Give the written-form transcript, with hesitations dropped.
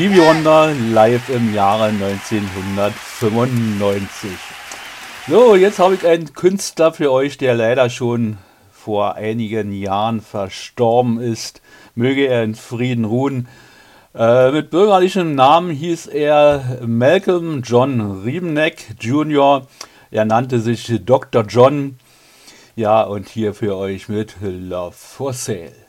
Stevie Wonder live im Jahre 1995. So, jetzt habe ich einen Künstler für euch, der leider schon vor einigen Jahren verstorben ist. Möge er in Frieden ruhen. Mit bürgerlichem Namen hieß er Malcolm John Riebeneck Jr. Er nannte sich Dr. John. Ja, und hier für euch mit Love for Sale.